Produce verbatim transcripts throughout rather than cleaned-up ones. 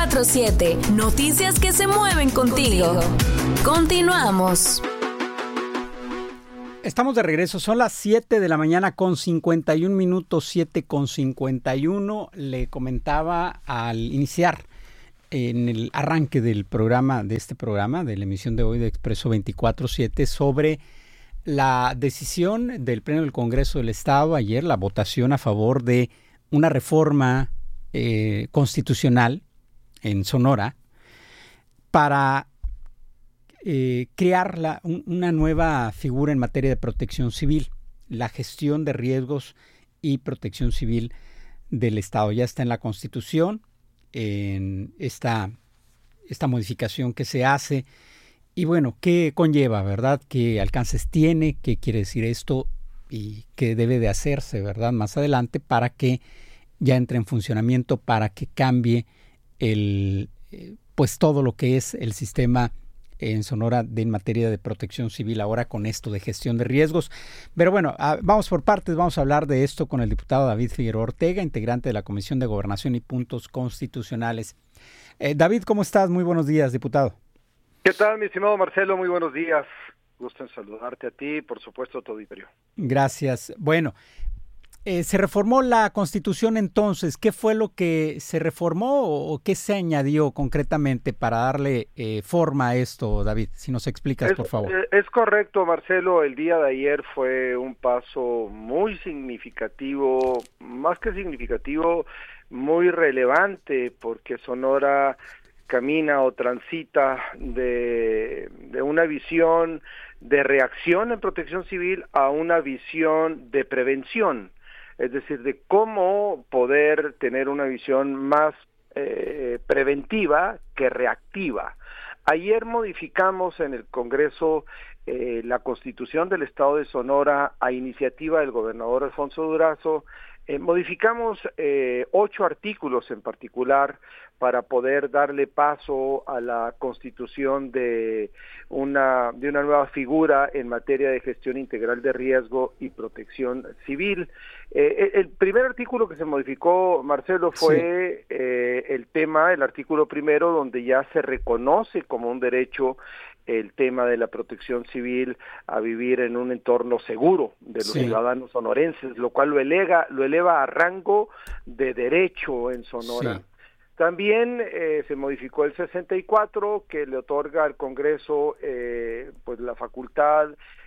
veinticuatro siete. Noticias que se mueven contigo. Continuamos. Estamos de regreso, son las siete de la mañana con cincuenta y un minutos, siete con cincuenta y uno. Le comentaba al iniciar en el arranque del programa, de este programa, de la emisión de hoy de Expreso veinticuatro siete, sobre la decisión del Pleno del Congreso del Estado ayer, la votación a favor de una reforma eh, constitucional en Sonora para Eh, crear la, un, una nueva figura en materia de protección civil, la gestión de riesgos y protección civil del Estado. Ya está en la Constitución, en esta, esta modificación que se hace. Y bueno, ¿qué conlleva, verdad? ¿Qué alcances tiene? ¿Qué quiere decir esto? Y qué debe de hacerse, ¿verdad? Más adelante para que ya entre en funcionamiento, para que cambie el, eh, pues todo lo que es el sistema en Sonora de, en materia de protección civil, ahora con esto de gestión de riesgos. Pero bueno, a, vamos por partes, vamos a hablar de esto con el diputado David Figueroa Ortega, integrante de la Comisión de Gobernación y Puntos Constitucionales. Eh, David, ¿cómo estás? Muy buenos días, diputado. ¿Qué tal, mi estimado Marcelo? Muy buenos días. Gusto en saludarte a ti y, por supuesto, a tu auditorio. Gracias. Bueno, Eh, se reformó la Constitución entonces. ¿Qué fue lo que se reformó o, o qué se añadió concretamente para darle eh, forma a esto, David? Si nos explicas, es, por favor. Es correcto, Marcelo. El día de ayer fue un paso muy significativo, más que significativo, muy relevante, porque Sonora camina o transita de, de una visión de reacción en protección civil a una visión de prevención. Es decir, de cómo poder tener una visión más eh, preventiva que reactiva. Ayer modificamos en el Congreso eh, la Constitución del Estado de Sonora a iniciativa del gobernador Alfonso Durazo. Eh, modificamos eh, ocho artículos en particular para poder darle paso a la constitución de una, de una nueva figura en materia de gestión integral de riesgo y protección civil. Eh, el primer artículo que se modificó, Marcelo, fue sí. eh, el tema, el artículo primero, donde ya se reconoce como un derecho el tema de la protección civil a vivir en un entorno seguro de los sí. ciudadanos sonorenses, lo cual lo eleva, lo eleva a rango de derecho en Sonora. Sí. También eh, se modificó el sesenta y cuatro, que le otorga al Congreso eh, pues la facultad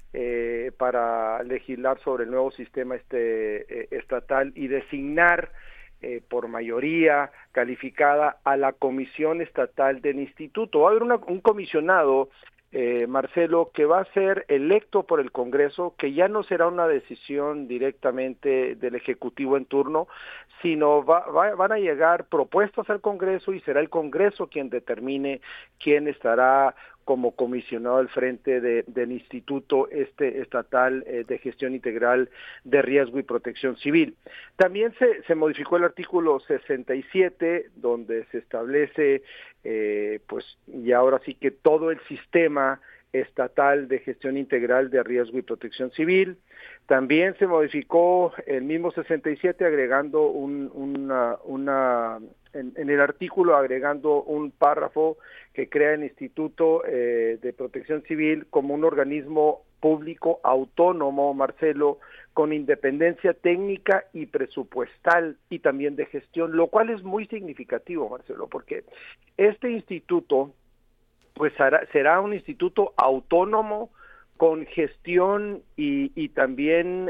eh, para legislar sobre el nuevo sistema este eh, estatal y designar Eh, por mayoría calificada a la Comisión Estatal del Instituto. Va a haber una, un comisionado, eh, Marcelo, que va a ser electo por el Congreso, que ya no será una decisión directamente del Ejecutivo en turno, sino va, va, van a llegar propuestas al Congreso y será el Congreso quien determine quién estará como comisionado al frente de, del Instituto este Estatal eh, de Gestión Integral de Riesgo y Protección Civil. También se, se modificó el artículo sesenta y siete, donde se establece, eh, pues, y ahora sí que todo el sistema estatal de gestión integral de riesgo y protección civil. También se modificó el mismo sesenta y siete agregando un, una, una en, en el artículo agregando un párrafo que crea el Instituto eh, de Protección Civil como un organismo público autónomo, Marcelo, con independencia técnica y presupuestal y también de gestión, lo cual es muy significativo, Marcelo, porque este instituto pues será, será un instituto autónomo con gestión y, y también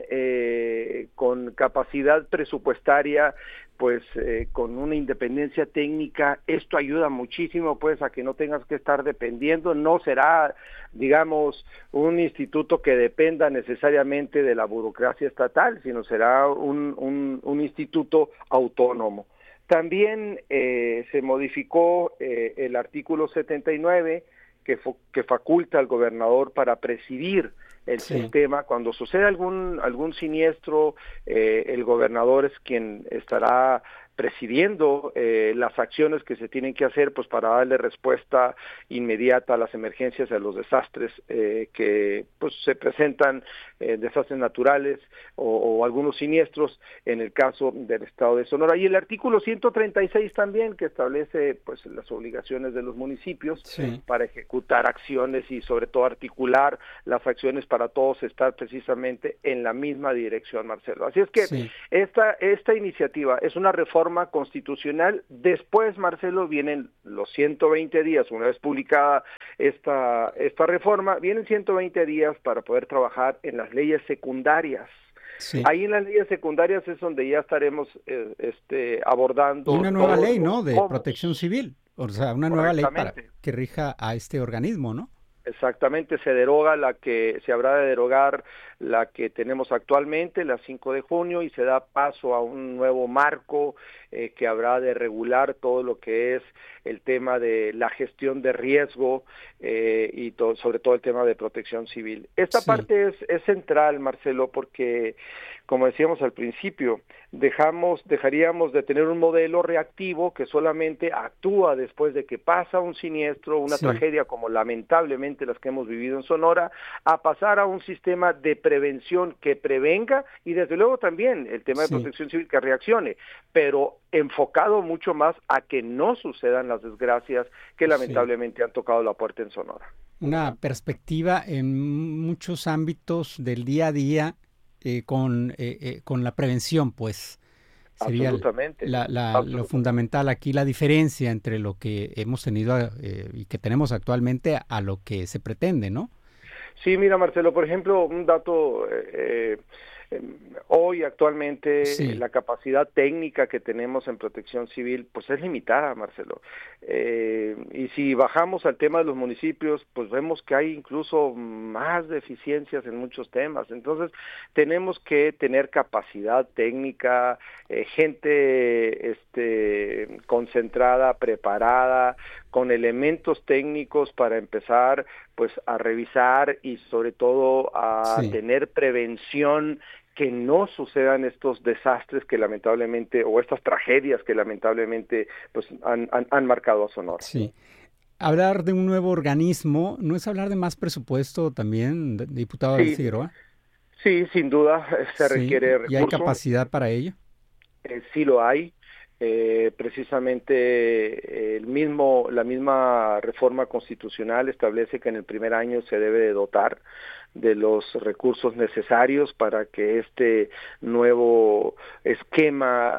eh, con capacidad presupuestaria, pues eh, con una independencia técnica. Esto ayuda muchísimo pues a que no tengas que estar dependiendo, no será, digamos, un instituto que dependa necesariamente de la burocracia estatal, sino será un, un, un instituto autónomo. También eh, se modificó eh, el artículo setenta y nueve que, que faculta al gobernador para presidir el sí. sistema. Cuando sucede algún algún siniestro, eh, el gobernador es quien estará presidiendo eh, las acciones que se tienen que hacer pues para darle respuesta inmediata a las emergencias, a los desastres eh, que pues se presentan, eh, desastres naturales o, o algunos siniestros en el caso del estado de Sonora. Y el artículo ciento treinta y seis también, que establece pues las obligaciones de los municipios sí. para ejecutar acciones y sobre todo articular las acciones para todos estar precisamente en la misma dirección, Marcelo. Así es que sí. esta, esta iniciativa es una reforma constitucional. Después, Marcelo, vienen los ciento veinte días, una vez publicada esta, esta reforma, vienen ciento veinte días para poder trabajar en las leyes secundarias. Sí. Ahí en las leyes secundarias es donde ya estaremos eh, este, abordando... Una nueva ley, ¿no?, de cómo. Protección civil, o sea, una nueva ley para que rija a este organismo, ¿no? Exactamente, se deroga la que se habrá de derogar la que tenemos actualmente, la cinco de junio, y se da paso a un nuevo marco eh, que habrá de regular todo lo que es el tema de la gestión de riesgo eh, y to- sobre todo el tema de protección civil. Esta sí. parte es, es central, Marcelo, porque, como decíamos al principio, dejamos, dejaríamos de tener un modelo reactivo que solamente actúa después de que pasa un siniestro, una sí. tragedia como lamentablemente las que hemos vivido en Sonora, a pasar a un sistema de prevención que prevenga y desde luego también el tema de sí. protección civil que reaccione, pero enfocado mucho más a que no sucedan las desgracias que lamentablemente sí. han tocado la puerta en Sonora. Una perspectiva en muchos ámbitos del día a día eh, con, eh, eh, con la prevención, pues. Sería Absolutamente. La, la, Absolutamente. Lo fundamental aquí, la diferencia entre lo que hemos tenido eh, y que tenemos actualmente a lo que se pretende, ¿no? Sí, mira, Marcelo, por ejemplo, un dato, eh, eh, hoy actualmente sí. la capacidad técnica que tenemos en protección civil pues es limitada, Marcelo. Eh, y si bajamos al tema de los municipios, pues vemos que hay incluso más deficiencias en muchos temas. Entonces, tenemos que tener capacidad técnica, eh, gente este, concentrada, preparada, con elementos técnicos para empezar pues a revisar y sobre todo a sí. tener prevención, que no sucedan estos desastres que lamentablemente, o estas tragedias que lamentablemente pues han, han, han marcado a Sonora. Sí. Hablar de un nuevo organismo, ¿no es hablar de más presupuesto también, diputado David sí. Figueroa? Sí, sin duda se sí. requiere recursos. ¿Y hay capacidad para ello? Eh, sí lo hay. Eh, precisamente el mismo, la misma reforma constitucional establece que en el primer año se debe de dotar de los recursos necesarios para que este nuevo esquema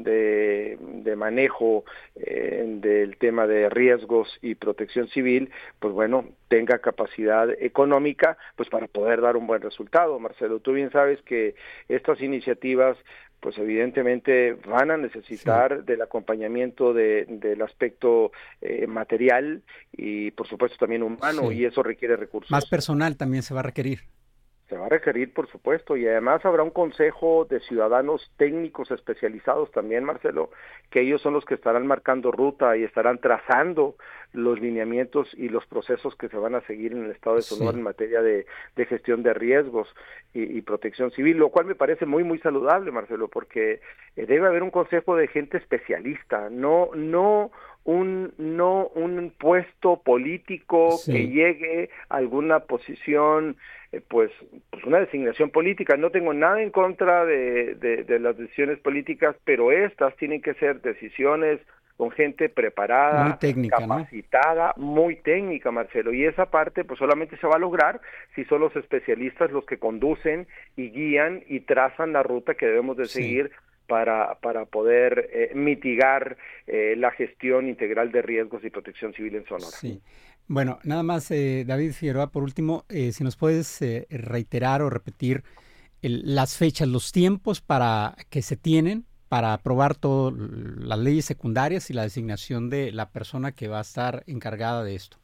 de, de manejo eh, del tema de riesgos y protección civil, pues bueno, tenga capacidad económica pues para poder dar un buen resultado. Marcelo, tú bien sabes que estas iniciativas pues evidentemente van a necesitar sí. del acompañamiento de, del aspecto eh, material y por supuesto también humano, sí. y eso requiere recursos. Más personal también se va a requerir. Se va a requerir, por supuesto, y además habrá un consejo de ciudadanos técnicos especializados también, Marcelo, que ellos son los que estarán marcando ruta y estarán trazando los lineamientos y los procesos que se van a seguir en el estado de Sonora sí. en materia de, de gestión de riesgos y, y protección civil, lo cual me parece muy, muy saludable, Marcelo, porque eh, debe haber un consejo de gente especialista, no, no un no un puesto político sí. que llegue a alguna posición, eh, pues, pues una designación política. No tengo nada en contra de, de, de las decisiones políticas, pero estas tienen que ser decisiones con gente preparada, muy técnica, capacitada, ¿no? Muy técnica, Marcelo, y esa parte pues solamente se va a lograr si son los especialistas los que conducen y guían y trazan la ruta que debemos de sí. seguir para para poder eh, mitigar eh, la gestión integral de riesgos y protección civil en Sonora. Sí. Bueno, nada más, eh, David Figueroa, por último, eh, si nos puedes eh, reiterar o repetir el, las fechas, los tiempos para que se tienen para aprobar todas las leyes secundarias y la designación de la persona que va a estar encargada de esto.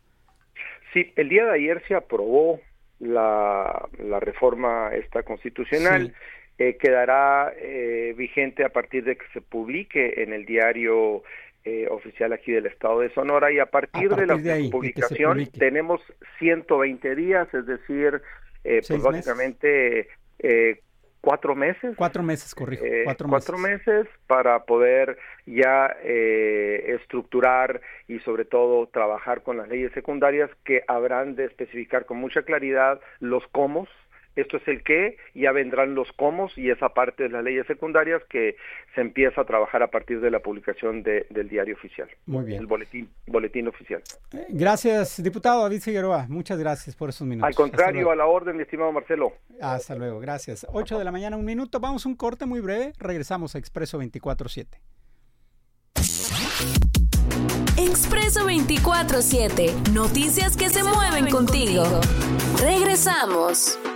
Sí, el día de ayer se aprobó la, la reforma esta constitucional. Sí. Eh, quedará eh, vigente a partir de que se publique en el diario eh, oficial aquí del estado de Sonora, y a partir, a partir de la de ahí, publicación de tenemos ciento veinte días, es decir, eh, pues básicamente eh, cuatro meses. Cuatro meses, corrijo. Eh, cuatro, cuatro meses. meses para poder ya eh, estructurar y sobre todo trabajar con las leyes secundarias que habrán de especificar con mucha claridad los cómo. Esto es el qué, ya vendrán los cómo y esa parte de las leyes secundarias que se empieza a trabajar a partir de la publicación de, del diario oficial. Muy bien. El boletín, boletín oficial. Eh, gracias, diputado David Figueroa. Muchas gracias por esos minutos. Al contrario, a la orden, mi estimado Marcelo. Hasta luego, gracias. ocho de la mañana, un minuto. Vamos a un corte muy breve. Regresamos a Expreso veinticuatro siete. Expreso veinticuatro siete. Noticias que se mueven contigo. Regresamos.